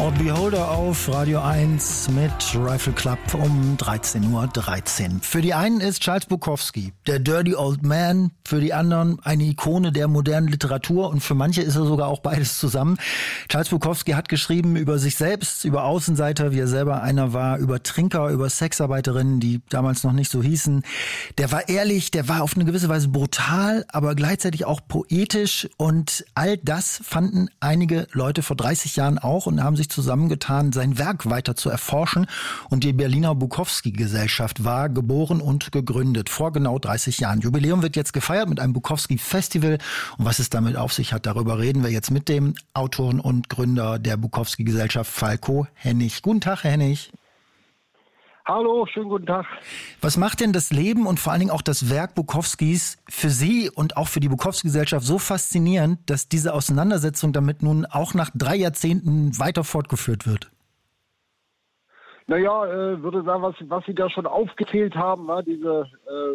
Beholder auf Radio 1 mit Rifle Club um 13:13 Uhr. Für die einen ist Charles Bukowski der Dirty Old Man, für die anderen eine Ikone der modernen Literatur und für manche ist er sogar auch beides zusammen. Charles Bukowski hat geschrieben über sich selbst, über Außenseiter, wie er selber einer war, über Trinker, über Sexarbeiterinnen, die damals noch nicht so hießen. Der war ehrlich, der war auf eine gewisse Weise brutal, aber gleichzeitig auch poetisch und all das fanden einige Leute vor 30 Jahren auch und haben sich zusammengetan, sein Werk weiter zu erforschen. Und die Berliner Bukowski-Gesellschaft war geboren und gegründet vor genau 30 Jahren. Jubiläum wird jetzt gefeiert mit einem Bukowski-Festival. Und was es damit auf sich hat, darüber reden wir jetzt mit dem Autoren und Gründer der Bukowski-Gesellschaft, Falko Hennig. Guten Tag, Herr Hennig. Hallo, schönen guten Tag. Was macht denn das Leben und vor allen Dingen auch das Werk Bukowskis für Sie und auch für die Bukowski-Gesellschaft so faszinierend, dass diese Auseinandersetzung damit nun auch nach 3 Jahrzehnten weiter fortgeführt wird? Naja, würde sagen, was Sie da schon aufgezählt haben, war diese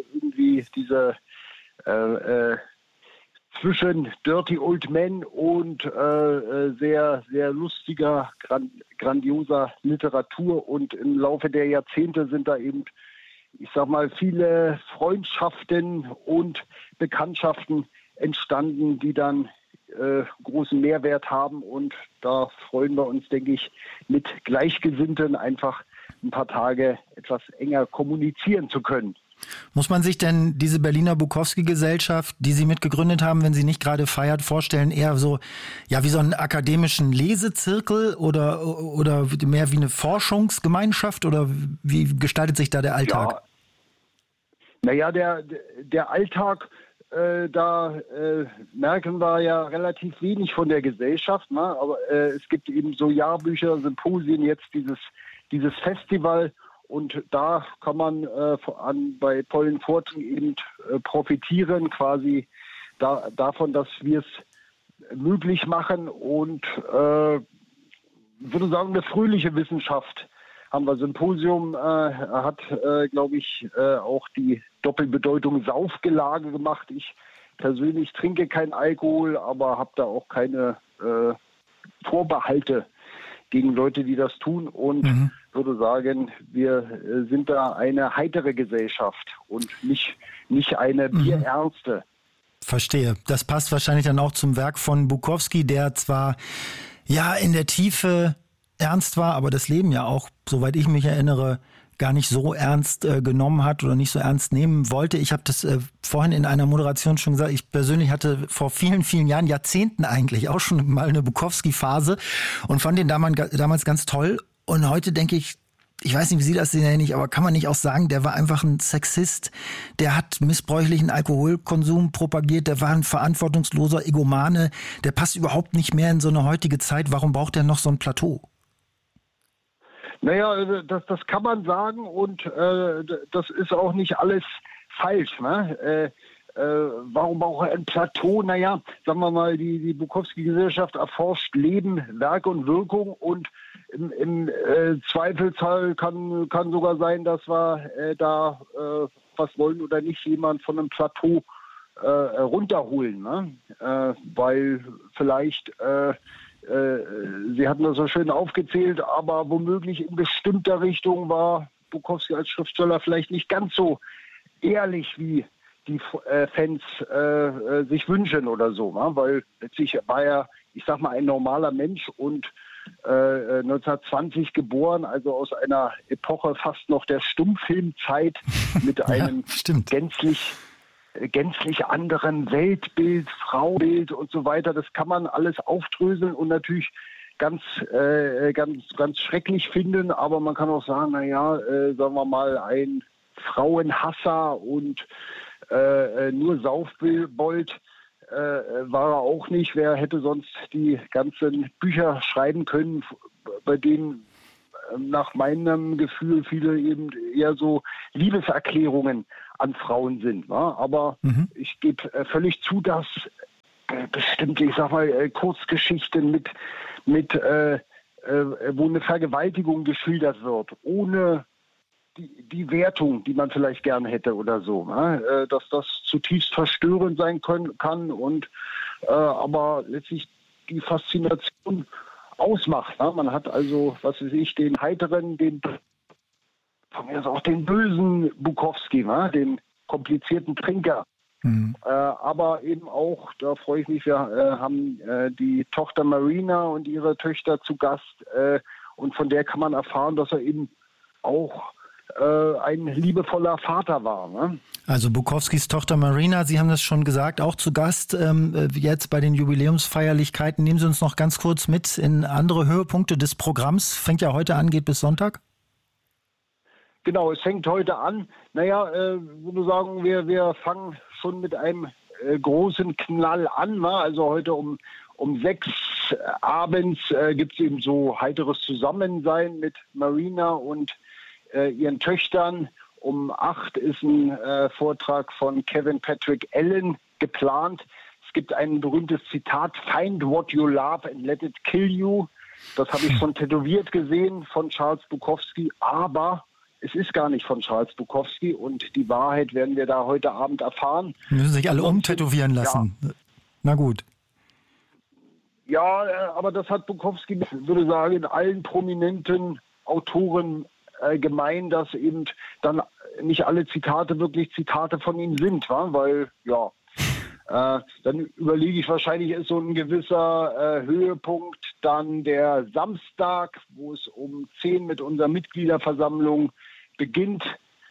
zwischen Dirty Old Man und sehr, sehr lustiger, grandioser Literatur. Und im Laufe der Jahrzehnte sind da eben, ich sag mal, viele Freundschaften und Bekanntschaften entstanden, die dann großen Mehrwert haben. Und da freuen wir uns, denke ich, mit Gleichgesinnten einfach ein paar Tage etwas enger kommunizieren zu können. Muss man sich denn diese Berliner Bukowski-Gesellschaft, die Sie mitgegründet haben, wenn sie nicht gerade feiert, vorstellen, eher so, ja, wie so einen akademischen Lesezirkel oder mehr wie eine Forschungsgemeinschaft oder wie gestaltet sich da der Alltag? Ja. Naja, der Alltag, da merken wir ja relativ wenig von der Gesellschaft, ne? Aber es gibt eben so Jahrbücher, Symposien, jetzt dieses Festival. Und da kann man bei tollen Vorträgen eben profitieren, quasi davon, dass wir es möglich machen. Und würde sagen, eine fröhliche Wissenschaft haben wir. Symposium hat, glaube ich, auch die Doppelbedeutung Saufgelage gemacht. Ich persönlich trinke keinen Alkohol, aber habe da auch keine Vorbehalte gegen Leute, die das tun und würde sagen, wir sind da eine heitere Gesellschaft und nicht eine bierernste. Verstehe. Das passt wahrscheinlich dann auch zum Werk von Bukowski, der zwar ja in der Tiefe ernst war, aber das Leben ja auch, soweit ich mich erinnere, gar nicht so ernst genommen hat oder nicht so ernst nehmen wollte. Ich habe das vorhin in einer Moderation schon gesagt, ich persönlich hatte vor vielen, vielen Jahren, Jahrzehnten eigentlich, auch schon mal eine Bukowski-Phase und fand den damals ganz toll. Und heute denke ich weiß nicht, wie Sie das sehen, Herr Hennig, aber kann man nicht auch sagen, der war einfach ein Sexist, der hat missbräuchlichen Alkoholkonsum propagiert, der war ein verantwortungsloser Egomane, der passt überhaupt nicht mehr in so eine heutige Zeit. Warum braucht er noch so ein Plateau? Naja, das kann man sagen und das ist auch nicht alles falsch. Ne? Warum braucht er ein Plateau? Naja, sagen wir mal, die Bukowski-Gesellschaft erforscht Leben, Werk und Wirkung und im Zweifelsfall kann sogar sein, dass wir da was wollen oder nicht, jemand von einem Plateau runterholen. Ne? Weil vielleicht... Sie hatten das so schön aufgezählt, aber womöglich in bestimmter Richtung war Bukowski als Schriftsteller vielleicht nicht ganz so ehrlich, wie die Fans sich wünschen oder so. Ne? Weil letztlich war er, ich sag mal, ein normaler Mensch und 1920 geboren, also aus einer Epoche fast noch der Stummfilmzeit mit einem gänzlich anderen Weltbild, Frauenbild und so weiter. Das kann man alles aufdröseln und natürlich ganz schrecklich finden, aber man kann auch sagen, sagen wir mal, ein Frauenhasser und nur Saufbold war er auch nicht. Wer hätte sonst die ganzen Bücher schreiben können, bei denen nach meinem Gefühl viele eben eher so Liebeserklärungen an Frauen sind. Ne? Aber ich gebe völlig zu, dass bestimmte, ich sag mal, Kurzgeschichten wo eine Vergewaltigung geschildert wird, ohne die Wertung, die man vielleicht gerne hätte oder so, ne? Dass das zutiefst verstörend sein kann und aber letztlich die Faszination ausmacht. Ne? Man hat also, was weiß ich, den heiteren, von mir ist auch den bösen Bukowski, ne? Den komplizierten Trinker. Aber eben auch, da freue ich mich, wir haben die Tochter Marina und ihre Töchter zu Gast und von der kann man erfahren, dass er eben auch ein liebevoller Vater war. Ne? Also Bukowskis Tochter Marina, Sie haben das schon gesagt, auch zu Gast jetzt bei den Jubiläumsfeierlichkeiten. Nehmen Sie uns noch ganz kurz mit in andere Höhepunkte des Programms. Fängt ja heute an, geht bis Sonntag. Genau, es fängt heute an. Naja, würde sagen, wir fangen schon mit einem großen Knall an. Ne? Also heute um 6 abends gibt es eben so heiteres Zusammensein mit Marina und ihren Töchtern. Um 8 ist ein Vortrag von Kevin Patrick Allen geplant. Es gibt ein berühmtes Zitat, "Find what you love and let it kill you." Das habe ich schon tätowiert gesehen von Charles Bukowski, aber es ist gar nicht von Charles Bukowski und die Wahrheit werden wir da heute Abend erfahren. Müssen sich alle umtätowieren lassen. Ja. Na gut. Ja, aber das hat Bukowski, würde ich sagen, in allen prominenten Autoren gemein, dass eben dann nicht alle Zitate wirklich Zitate von ihm sind, weil, ja, dann überlege ich, wahrscheinlich ist so ein gewisser Höhepunkt dann der Samstag, wo es um 10 mit unserer Mitgliederversammlung beginnt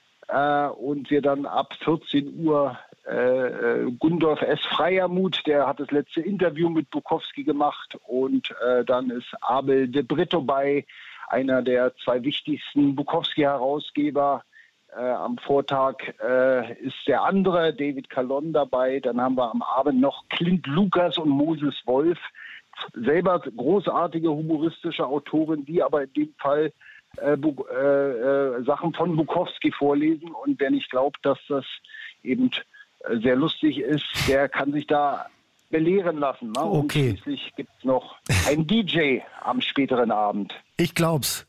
und wir dann ab 14 Uhr Gundolf S. Freiermuth, der hat das letzte Interview mit Bukowski gemacht und dann ist Abel de Brito bei, einer der 2 wichtigsten Bukowski-Herausgeber. Am Vortag ist der andere, David Calon, dabei. Dann haben wir am Abend noch Clint Lucas und Moses Wolf. Selber großartige humoristische Autoren, die aber in dem Fall Sachen von Bukowski vorlesen. Und wer nicht glaubt, dass das eben sehr lustig ist, der kann sich da belehren lassen. Ne? Okay. Und schließlich gibt es noch einen DJ am späteren Abend. Ich glaub's.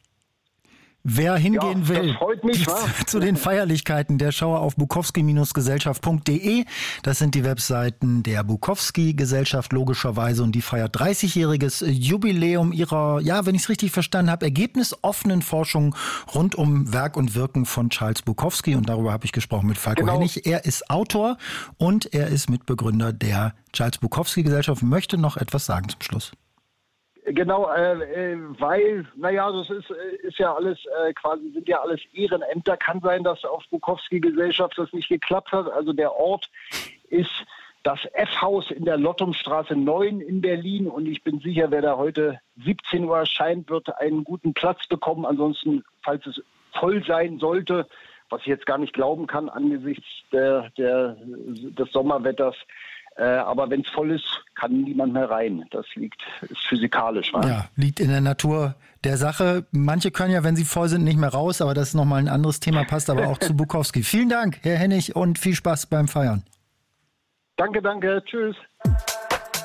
Wer hingehen will zu den Feierlichkeiten, der schaue auf bukowski-gesellschaft.de. Das sind die Webseiten der Bukowski-Gesellschaft logischerweise und die feiert 30-jähriges Jubiläum ihrer, ja, wenn ich es richtig verstanden habe, ergebnisoffenen Forschung rund um Werk und Wirken von Charles Bukowski und darüber habe ich gesprochen mit Falko Hennig. Er ist Autor und er ist Mitbegründer der Charles Bukowski-Gesellschaft. Möchte noch etwas sagen zum Schluss? Genau, weil, naja, das ist ja alles quasi, sind ja alles Ehrenämter. Kann sein, dass auf Bukowski-Gesellschaft das nicht geklappt hat. Also der Ort ist das F-Haus in der Lottumstraße 9 in Berlin und ich bin sicher, wer da heute 17 Uhr erscheint, wird einen guten Platz bekommen. Ansonsten, falls es voll sein sollte, was ich jetzt gar nicht glauben kann angesichts des Sommerwetters, aber wenn es voll ist, kann niemand mehr rein. Das ist physikalisch. Wa? Ja, liegt in der Natur der Sache. Manche können ja, wenn sie voll sind, nicht mehr raus, aber das ist nochmal ein anderes Thema, passt aber auch zu Bukowski. Vielen Dank, Herr Hennig, und viel Spaß beim Feiern. Danke, tschüss.